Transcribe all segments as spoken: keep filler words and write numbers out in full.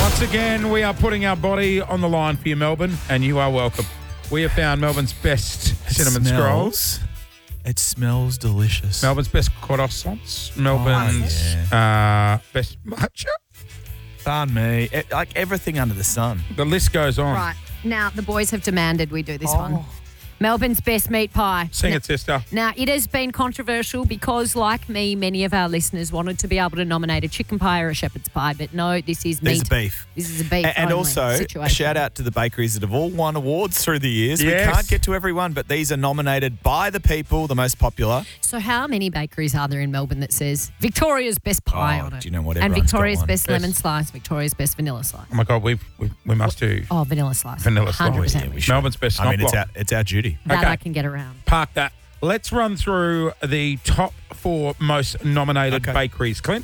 Once again, we are putting our body on the line for you, Melbourne, and you are welcome. We have found Melbourne's best It cinnamon smells- scrolls, It smells delicious. Melbourne's best croissants, Melbourne's Oh, uh, best matcha. Pardon me. It, like everything under the sun. The list goes on. Right. Now, the boys have demanded we do this Oh. one. Melbourne's best meat pie. Sing now, it, sister. Now, it has been controversial because, like me, many of our listeners wanted to be able to nominate a chicken pie or a shepherd's pie, but no, this is meat. There's a beef. This is a beef A- And only also, a situation. shout out to the bakeries that have all won awards through the years. Yes. We can't get to everyone, but these are nominated by the people, the most popular. So how many bakeries are there in Melbourne that says Victoria's best pie Oh, on it? do you know what And everyone's got Victoria's one? best Yes. lemon slice, Victoria's best vanilla slice. Oh, my God, we we, we must do Oh, vanilla slice. vanilla slice. one hundred percent. Yeah, we should. Melbourne's best I mean, it's snot our, it's our duty. That Okay. I can get around. Park that. Let's run through the top four most nominated Okay. bakeries, Clint.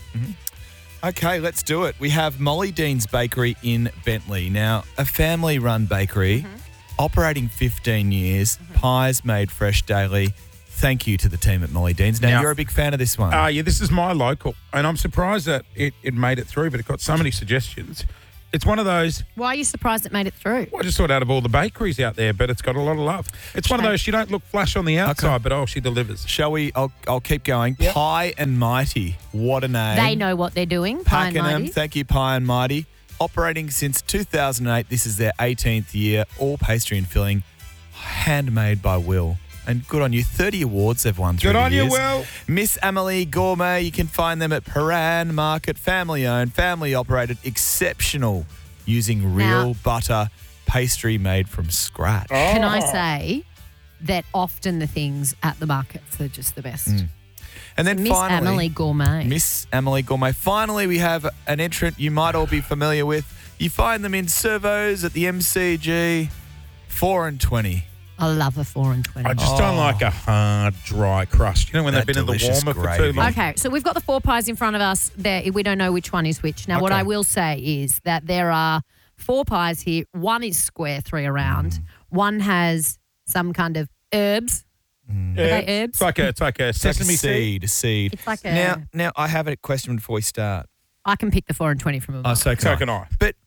Okay, let's do it. We have Molly Dean's Bakery in Bentley. Now, a family-run bakery, Mm-hmm. operating fifteen years, pies made fresh daily. Thank you to the team at Molly Dean's. Now, Now- you're a big fan of this one. Uh, yeah, this is my local, and I'm surprised that it, it made it through, but it got so many suggestions. It's one of those, Why are you surprised it made it through? well, I just thought out of all the bakeries out there, but it's got a lot of love. It's one of Shame. those, she don't look flash on the outside, Okay. but oh, she delivers. Shall we? I'll, I'll keep going. Yep. Pie and Mighty. What a name. They know what they're doing. Pie and Pakenham. Mighty. Thank you, Pie and Mighty. Operating since two thousand eight. This is their eighteenth year. All pastry and filling. Handmade by Will. And good on you. thirty awards they've won through Good the on you, years. Will. Miss Emily Gourmet. You can find them at Paran Market. Family owned, family operated. Exceptional. Using real Now- butter. Pastry made from scratch. Can Oh. I say that often the things at the markets are just the best? And then Miss finally, Emily Gourmet. Miss Emily Gourmet. Finally, we have an entrant you might all be familiar with. You find them in servos at the M C G, four and twenty. I love a four and twenty. I just don't Oh. like a hard, dry crust. You know, when That they've been in the delicious warmer for gravy. too long. Okay, so we've got the four pies in front of us. There, we don't know which one is which. Now, what Okay. I will say is that there are four pies here. One is square, three around. Mm. One has some kind of herbs. Yeah, Are they herbs? It's like a, it's like a It's like a sesame seed. seed, a seed. It's like a- now, now I have a question before we start. I can pick the four and twenty from above. Oh, so can, So I. can I. But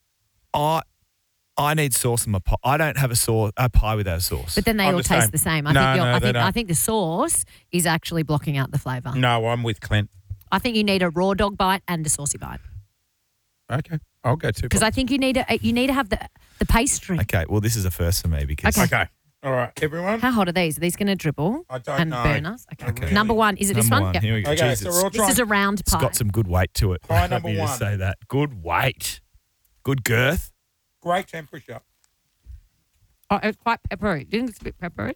I, I need sauce in my pie. I don't have a sauce, a pie without a sauce. But then they I'm all the taste same. the same. I No, think you're, no, I they think I don't. think the sauce is actually blocking out the flavour. No, I'm with Clint. I think you need a raw dog bite and a saucy bite Okay, I'll go two. because I think you need to you need to have the the pastry. okay, well, this is a first for me because Okay. Okay, all right, everyone. How hot are these? Are these going to dribble I don't and know. burn us? Okay. Okay. Number one. Is it this number one? one. Yep. Here we go. Okay, Jeez, so it's- we're all This trying. is a round it's pie. got some good weight to it. Pie Let number me just one. say that. Good weight. Good girth. Great temperature. Oh, it's quite peppery. Do you think it's a bit peppery?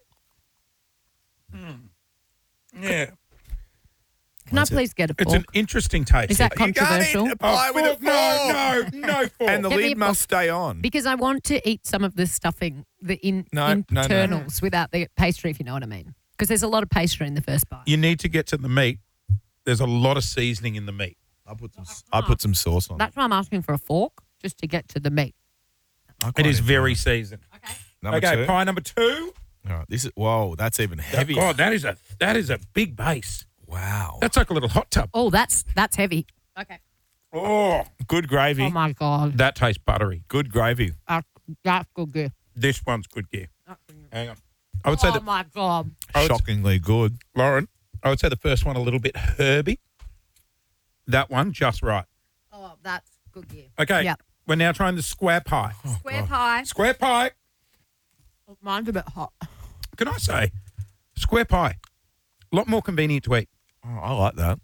Yeah, Can I What's it? please get a it's fork? an interesting taste. Is that You can't eat controversial? a pie with a fork, no, fork. no, no fork. And the Get me lid a must stay on. Because I want to eat some of the stuffing, the in, No, no, no. internals without the pastry, if you know what I mean. Because there's a lot of pastry in the first bite. You need to get to the meat. There's a lot of seasoning in the meat. I put some. I put some sauce on. That's why I'm asking for a fork, just to get to the meat. I It quite is enjoy very it. seasoned. Number okay, two. pie number two. All right. This is whoa. That's even heavy. God, that is a that is a big base. Wow. That's like a little hot tub. Oh, that's that's heavy. Okay. Oh, Good gravy. Oh my god, that tastes buttery. Good gravy. that's, that's good. Gear. This one's good gear. That's good. Hang on. I would say Oh that, my god. I would, Shockingly good. Lauren, I would say the first one a little bit herby. That one just right. Oh, that's good gear. Okay, Yep. we're now trying the square pie. Square pie. Square pie. Mine's a bit hot. Can I say, square pie, a lot more convenient to eat. Oh, I like that.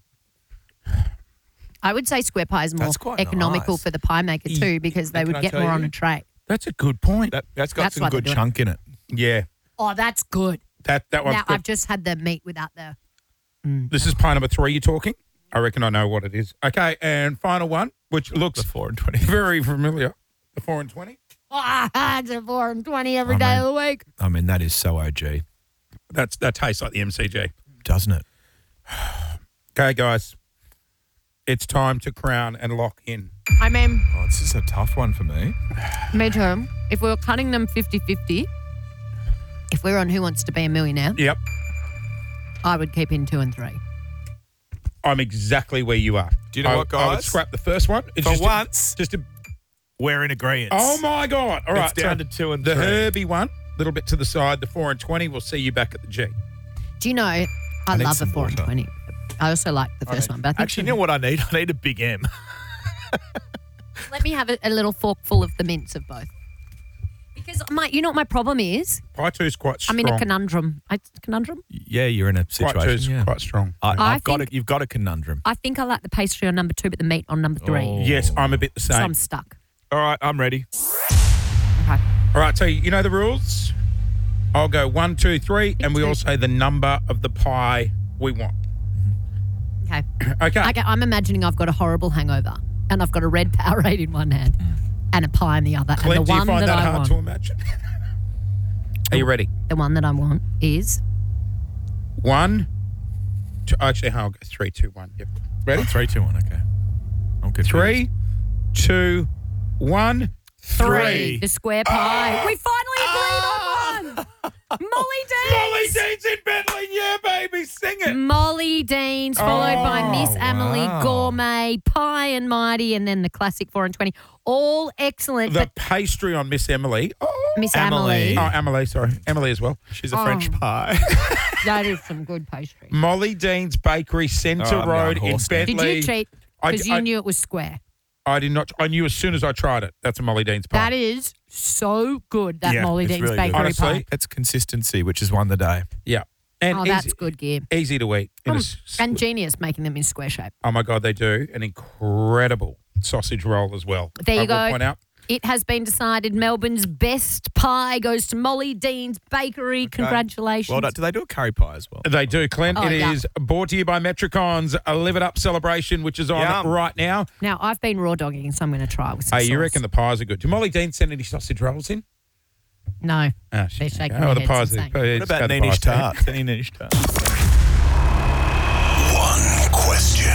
I would say square pie is more That's quite economical nice. for the pie maker too, because they And can would I get tell more on you? a tray. That's a good point. That that's got That's some why they good do it. chunk in it. yeah, Oh, that's good. that that one's Now good. I've just had the meat without the. This is pie number three. You're talking. I reckon I know what it is. Okay, and final one, which looks The four and twenty. very familiar. The four and twenty. Ah, it's a four and twenty every I day mean- of the week. I mean, that is so O G, That's that tastes like the M C G. doesn't it? Okay, guys, it's time to crown and lock in. I mean, Oh, this is a tough one for me. me too. If we were cutting them fifty-fifty, if we were on Who Wants to Be a Millionaire, Yep, I would keep in two and three. I'm exactly where you are. Do you know I, what, I would guys? scrap the first one. It's For just once- a, just a We're in agreement. Oh, my God. All right. It's down so to two and the three. Herbie one, a little bit to the side. The four and twenty, we'll see you back at the G. Do you know, I, need love the some four and water. twenty. I also like the first one. But I think Actually, you know what I need? I need a big M. let me have a, a little fork full of the mints of both. Because my, you know what my problem is? Pie two's quite strong. I'm in a conundrum. I, conundrum? Yeah, you're in a Pie situation. two's Yeah. quite strong. I, I I've got think- a, you've got a conundrum. I think I like the pastry on number two, but the meat on number three. Oh. Yes, I'm a bit the So same. I'm stuck. All right, I'm ready. Okay. All right, so you know the rules? I'll go one, two, three, and we two. all say the number of the pie we want. Okay. Okay. Okay, I'm imagining I've got a horrible hangover and I've got a red Powerade in one hand and a pie in the other. Clint, and the do you one find that, that, I hard want, to imagine? Are you ready? the one that I want is One, two, actually, I'll go three, two, one. Yep. Ready? Oh, three, two, one. Okay. I'm good. Three, two, one, three. the square pie. We finally agreed on one. Molly Deans. Molly Dean's in Bentley, yeah, baby, sing it. Molly Deans, followed by Oh, Miss Emily wow. Gourmet, Pie and Mighty, and then the classic four and twenty. All excellent. The but pastry on Miss Emily. Oh, Miss Emily. Emily, oh, Emily, sorry. Emily as well. She's a Oh. French pie. that is some good pastry. Molly Dean's Bakery, Centre Oh, I'm Road going in horse now. Bentley. Did you cheat? I- Because you I- knew it was square. I did not. I knew as soon as I tried it. That's a Molly Dean's pie. That is so good, that Yeah, Molly it's Dean's really good. bakery Honestly, pie. It's consistency, which has won the day. Yeah. And Oh, easy, that's good gear. easy to eat. in a Mm, s- and genius making them in square shape. oh, my God, they do. An incredible sausage roll as well. There you I will go. point out. It has been decided Melbourne's best pie goes to Molly Dean's Bakery. Congratulations. Well done. Do they do a curry pie as well? They do, Clint. Oh, it yeah. is brought to you by Metricons, a Live It Up celebration, which is on Yum. right now. Now, I've been raw dogging, so I'm going to try with some Hey, you sauce. reckon the pies are good? Do Molly Dean send any sausage rolls in? No. Oh, They're shaking oh, their the heads pies. and Are, saying- uh, What just about go to the Ninish pies, Dave. tarts? Any Ninish tarts? One question.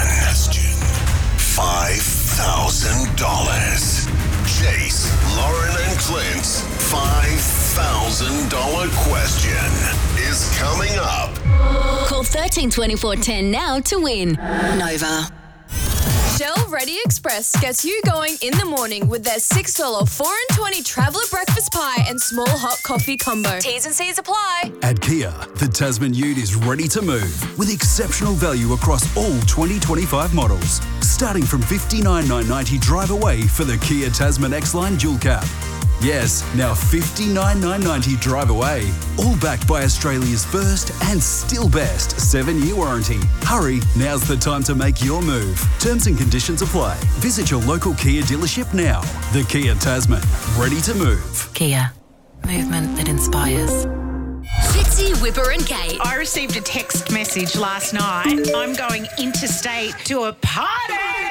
Five thousand dollars. Chase, Lauren, and Clint's five thousand dollar question is coming up. Call thirteen twenty-four ten now to win. Nova. Shell Ready Express gets you going in the morning with their six dollars four and twenty traveller breakfast pie and small hot coffee combo. T's and C's apply. At Kia, the Tasman Ute is ready to move with exceptional value across all twenty twenty-five models. Starting from fifty-nine thousand nine hundred ninety drive away for the Kia Tasman X-Line Dual Cab. Yes, now fifty-nine thousand nine hundred ninety drive away. All backed by Australia's first and still best seven-year warranty. Hurry, now's the time to make your move. Terms and conditions apply. Visit your local Kia dealership now. The Kia Tasman, ready to move. Kia. Movement that inspires. Fitzy, Whipper and Kate. I received a text message last night. I'm going interstate to a party.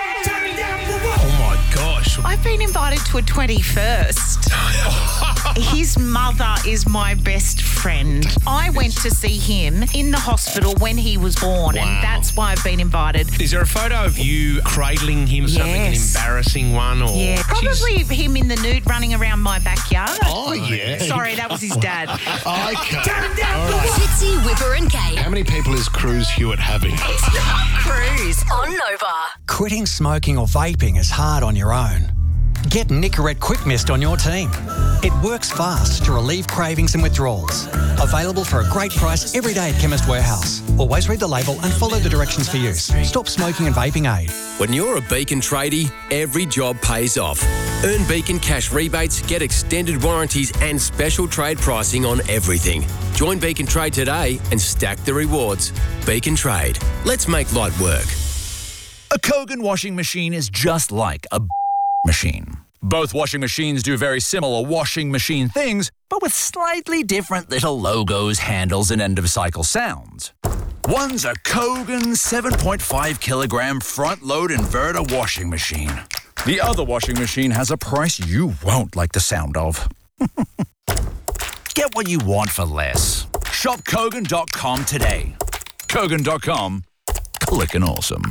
Oh my gosh. I've been invited to a twenty-first. His mother is my best friend. I went to see him in the hospital when he was born, Wow. and that's why I've been invited. Is there a photo of you cradling him, something an Yes. embarrassing one? Or Yeah, probably him in the nude running around my backyard. Oh, yeah. Sorry, that was his dad. Okay. All right. Fitzy, Whipper and Kate. How many people is Cruz Hewitt having? Cruise. On Nova. Quitting smoking or vaping is hard on your own. Get Nicorette Quick Mist on your team. It works fast to relieve cravings and withdrawals. Available for a great price every day at Chemist Warehouse. Always read the label and follow the directions for use. Stop smoking and vaping aid. When you're a Beacon tradie, every job pays off. Earn Beacon cash rebates, get extended warranties and special trade pricing on everything. Join Beacon Trade today and stack the rewards. Beacon Trade. Let's make light work. A Kogan washing machine is just like a machine. Both washing machines do very similar washing machine things, but with slightly different little logos, handles, and end-of-cycle sounds. One's a Kogan seven point five kilogram front-load inverter washing machine. The other washing machine has a price you won't like the sound of. Get what you want for less. Shop Kogan dot com today. Kogan dot com. Clickin' awesome.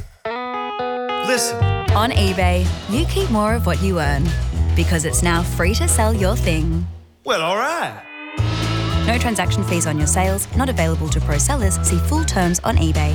Listen. On eBay, you keep more of what you earn because it's now free to sell your thing. Well, all right. No transaction fees on your sales, not available to pro sellers. See full terms on eBay.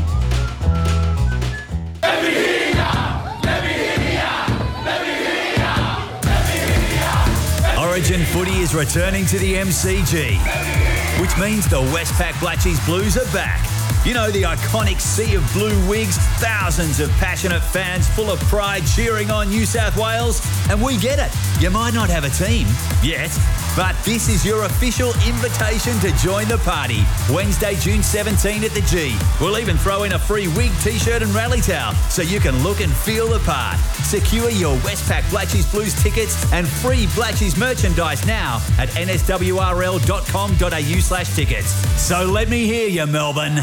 Origin footy is returning to the M C G, which means the Westpac Blatchies Blues are back. You know, the iconic sea of blue wigs, thousands of passionate fans full of pride cheering on New South Wales. And we get it. You might not have a team yet, but this is your official invitation to join the party. Wednesday, June seventeenth at the G. We'll even throw in a free wig, T-shirt and rally towel so you can look and feel the part. Secure your Westpac Blatchies Blues tickets and free Blatchies merchandise now at n s w r l dot com dot a u slash tickets. So let me hear you, Melbourne.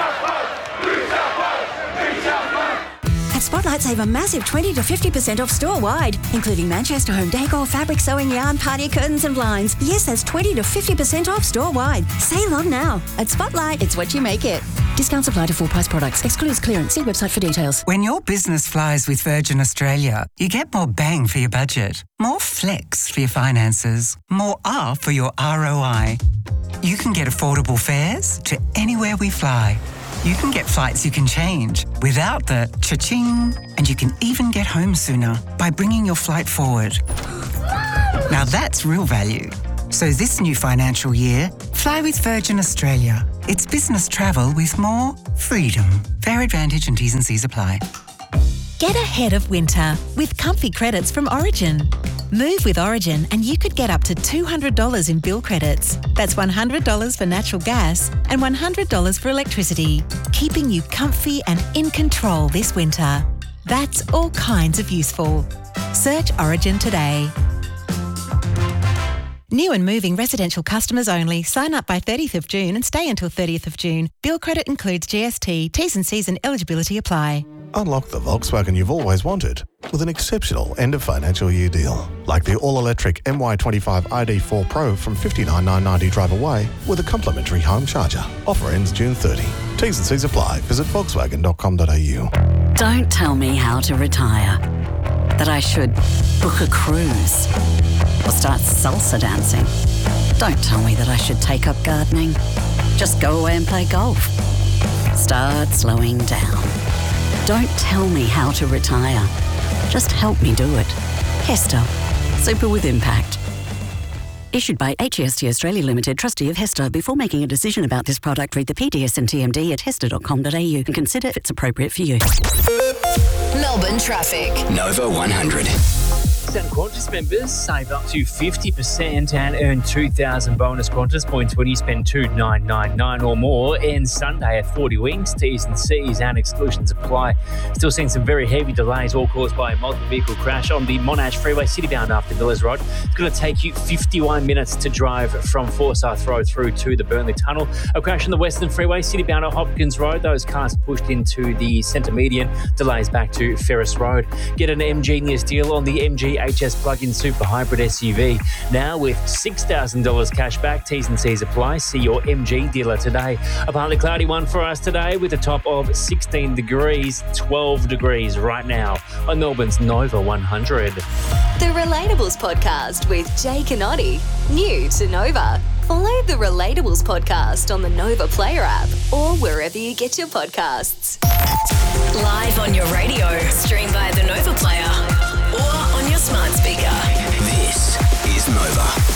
At Spotlight, save a massive twenty to fifty percent off store-wide, including Manchester home decor, fabric, sewing yarn, party curtains and blinds. Yes, that's twenty to fifty percent off store-wide. Save on now. At Spotlight, it's what you make it. Discounts apply to full-price products. Excludes clearance. See website for details. When your business flies with Virgin Australia, you get more bang for your budget, more flex for your finances, more R for your R O I. You can get affordable fares to anywhere we fly. You can get flights you can change without the cha-ching, and you can even get home sooner by bringing your flight forward. Now that's real value. So this new financial year, fly with Virgin Australia. It's business travel with more freedom. Fare advantage and T's and C's apply. Get ahead of winter with comfy credits from Origin. Move with Origin and you could get up to two hundred dollars in bill credits. That's one hundred dollars for natural gas and one hundred dollars for electricity, keeping you comfy and in control this winter. That's all kinds of useful. Search Origin today. New and moving residential customers only. Sign up by thirtieth of June and stay until thirtieth of June. Bill credit includes G S T, T's and C's and eligibility apply. Unlock the Volkswagen you've always wanted with an exceptional end of financial year deal. Like the all-electric M Y twenty-five I D four Pro from fifty-nine thousand nine hundred ninety drive away with a complimentary home charger. Offer ends June thirtieth. T's and C's apply. Visit volkswagen dot com dot a u. Don't tell me how to retire. That I should book a cruise or start salsa dancing. Don't tell me that I should take up gardening. Just go away and play golf. Start slowing down. Don't tell me how to retire. Just help me do it. Hester. Super with impact. Issued by H E S T Australia Limited, trustee of Hester. Before making a decision about this product, read the P D S and T M D at hester dot com dot a u and consider if it's appropriate for you. Melbourne traffic. Nova one hundred. And Qantas members save up to fifty percent and earn two thousand bonus Qantas points when you spend two thousand nine hundred ninety-nine dollars or more. Ends Sunday at forty Winks. T's and C's and exclusions apply. Still seeing some very heavy delays, all caused by a multi-vehicle crash on the Monash Freeway, citybound after Millers Road. It's going to take you fifty-one minutes to drive from Forsyth Road through to the Burnley Tunnel. A crash on the Western Freeway, citybound at Hopkins Road. Those cars pushed into the centre median. Delays back to Ferris Road. Get an M-Genius deal on the M G H S plug-in super hybrid S U V. Now with six thousand dollars cash back. T's and C's apply. See your M G dealer today. A partly cloudy one for us today with a top of sixteen degrees, twelve degrees right now on Melbourne's Nova one hundred. The Relatables podcast with Jake and Oddie. New to Nova. Follow the Relatables podcast on the Nova Player app or wherever you get your podcasts. Live on your radio, stream via the Nova Player or on your smart speaker. This is Nova.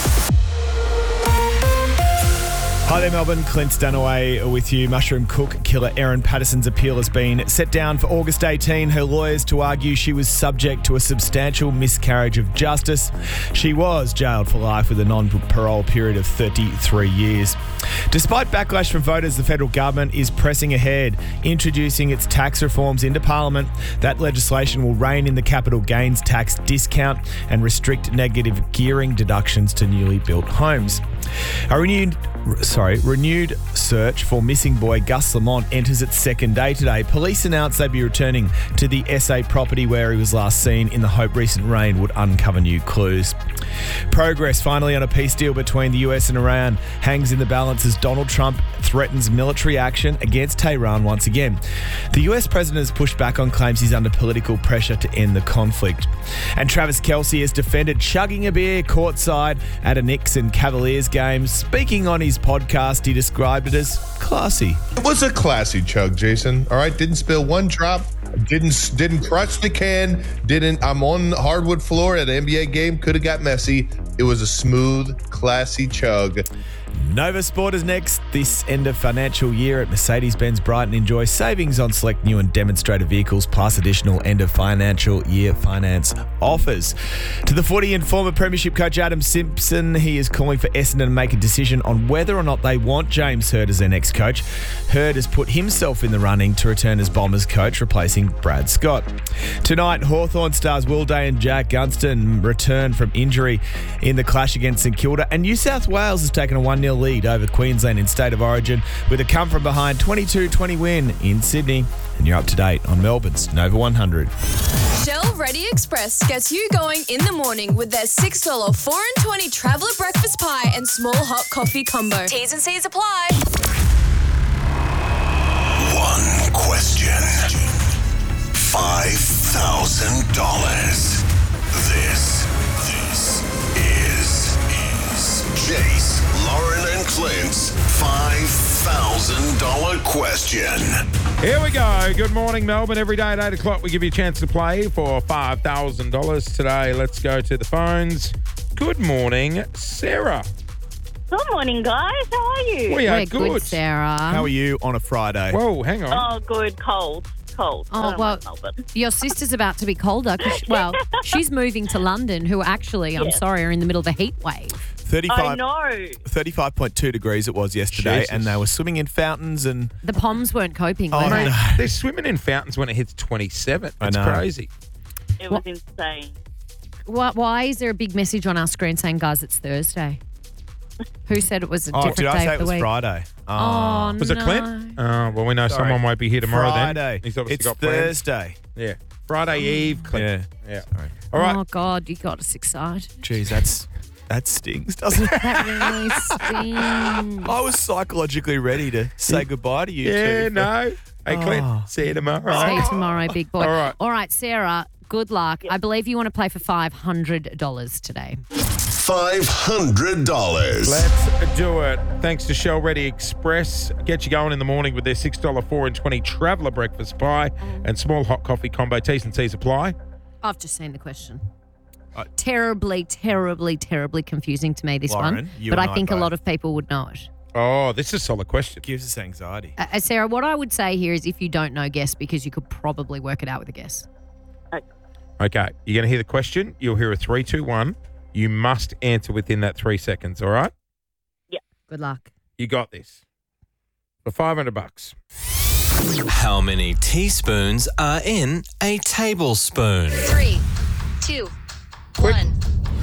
Hi there, Melbourne. Clint Stanaway with you. Mushroom Cook killer Erin Patterson's appeal has been set down for August eighteenth. Her lawyers to argue she was subject to a substantial miscarriage of justice. She was jailed for life with a non-parole period of thirty-three years. Despite backlash from voters, the federal government is pressing ahead, introducing its tax reforms into Parliament. That legislation will rein in the capital gains tax discount and restrict negative gearing deductions to newly built homes. A renewed Sorry, renewed search for missing boy Gus Lamont enters its second day today. Police announced they'd be returning to the S A property where he was last seen in the hope recent rain would uncover new clues. Progress finally on a peace deal between the U S and Iran hangs in the balance as Donald Trump threatens military action against Tehran once again. The U S president has pushed back on claims he's under political pressure to end the conflict. And Travis Kelce has defended chugging a beer courtside at a Knicks and Cavaliers game. Speaking on his podcast, he described it as classy. It was a classy chug, Jason. All right, didn't spill one drop. Didn't didn't crush the can. Didn't. I'm on hardwood floor at an N B A game. Could have got messy. It was a smooth, classy chug. Nova Sport is next this end of financial year at Mercedes-Benz Brighton. Enjoy savings on select new and demonstrator vehicles plus additional end of financial year finance offers. To the footy and former premiership coach Adam Simpson, he is calling for Essendon to make a decision on whether or not they want James Hird as their next coach. Hird has put himself in the running to return as Bombers coach, replacing Brad Scott. Tonight, Hawthorn stars Will Day and Jack Gunston return from injury in the clash against St Kilda, and New South Wales has taken a one nil lead over Queensland in State of Origin with a come-from-behind twenty-two twenty win in Sydney. And you're up to date on Melbourne's Nova one hundred. Shell Ready Express gets you going in the morning with their six dollars four and twenty traveller breakfast pie and small hot coffee combo. T's and C's apply. One question. Five thousand dollars. This, this is, is Jace, Lauren and Clint's five thousand dollars question. Here we go. Good morning, Melbourne. Every day at eight o'clock, we give you a chance to play for five thousand dollars. Today, let's go to the phones. Good morning, Sarah. Good morning, guys. How are you? We are We're good. Sarah. How are you on a Friday? Whoa, hang on. Oh, good. Cold. Cold. I Oh, don't well, like Melbourne. your sister's about to be colder. 'cause- well, she's moving to London, who actually, I'm Yes. sorry, are in the middle of a heat wave. thirty-five, I know. thirty-five point two degrees it was yesterday, Jesus. and they were swimming in fountains and... The Poms weren't coping, Oh, were they? no. They're swimming in fountains when it hits twenty-seven. I It's know. crazy. It was insane. Why, why is there a big message on our screen saying, guys, it's Thursday? Who said it was a Oh, different did I day say of it the was week? Friday? Oh, Was it no. Clint? Oh, well, we know Sorry. someone won't be here tomorrow Friday. then. He's obviously It's got plans. Thursday. Yeah. Friday Eve, Clint. Yeah. Yeah. Sorry. All right. Oh, God, you got us excited. Jeez, that's that stings, doesn't it? That really stings. I was psychologically ready to say goodbye to you Yeah, two. no. Hey, Clint, Oh. see you tomorrow. See you tomorrow, big boy. All right. All right, Sarah, good luck. I believe you want to play for five hundred dollars today. five hundred dollars. Let's do it. Thanks to Shell Ready Express. Get you going in the morning with their six dollars four and twenty traveller breakfast pie and small hot coffee combo. T's and C's apply. I've just seen the question. Uh, terribly, terribly, terribly confusing to me, this Lauren, one. you But and I I think a both. lot of people would know it. Oh, this is a solid question. Gives us anxiety. Uh, Sarah, what I would say here is if you don't know, guess, because you could probably work it out with a guess. Okay, you're going to hear the question. You'll hear a three, two, one. You must answer within that three seconds, all right? Good luck. You got this. For five hundred bucks. How many teaspoons are in a tablespoon? Three, two, one.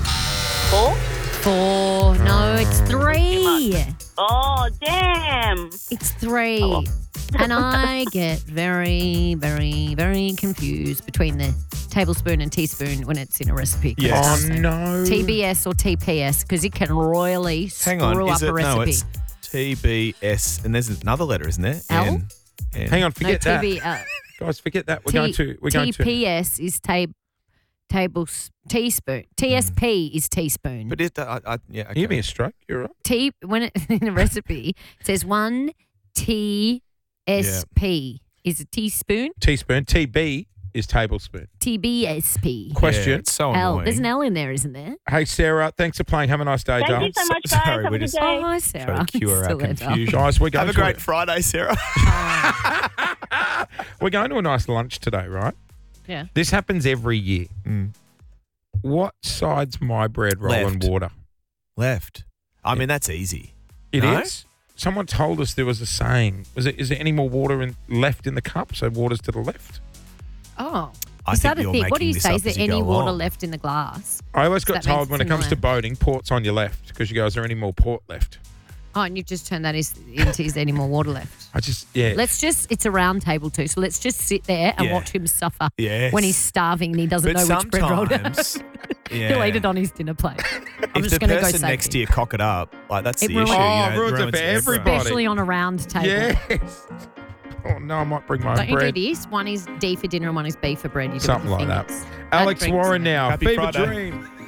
Four? Four. No, it's three. Oh, damn. It's three. And I get very, very, very confused between the tablespoon and teaspoon when it's in a recipe. Yes. Oh, no. T B S or T P S, because it can royally Hang screw on, up is it? a recipe. No, it's T B S, and there's another letter, isn't there? L? N. N. Hang on, no, forget that. T B, uh, Guys, forget that. We're T- going to. We're going to. T P S is tab, tables, teaspoon. T S P is teaspoon. But it, I, I, yeah, okay. Give me a stroke. You're right. T when it, in a recipe it says one T S P is a teaspoon. Teaspoon. T B is tablespoon. T B S P. Question. Yeah, it's so L. annoying. There's an L in there, isn't there? Hey, Sarah, thanks for playing. Have a nice day, Thank darling. you so much, guys. Sorry, Have we a good just- Oh, day. hi, Try Sarah. to cure our Still there, darling. confusion. Guys, we're going Have a to great Friday, Sarah. We're going to a nice lunch today, right? Yeah. This happens every year. Mm. What side's my bread roll in Left. water? Left. I mean, that's easy. It is. No? Someone told us there was a saying. Was it? Is there any more water in, left in the cup? So water's to the left. Oh. I Is think that a you're thing? What do making you this say? up Is there as you any go water along. left in the glass? I always So got that means told when it's it in the comes to left. boating, port's on your left because you go, is there any more port left? Oh, and you've just turned that is, into is there any more water left? I just, yeah. Let's just, it's a round table too, so let's just sit there and Yeah. watch him suffer Yes. when he's starving and he doesn't But know which bread roll to sometimes, He'll yeah. eat it on his dinner plate. I'm if just the going to go person save next him. to you cock it up, like that's It the ruins- issue. Oh, you know, ruins it ruins for everyone. everybody. Especially on a round table. Yes. Oh, no, I might bring my Don't own you bread. do this? One is D for dinner and one is B for bread. You do it with Something your like that. fingers. Alex drinks Warren in it. now. Happy Fever Friday. Dream.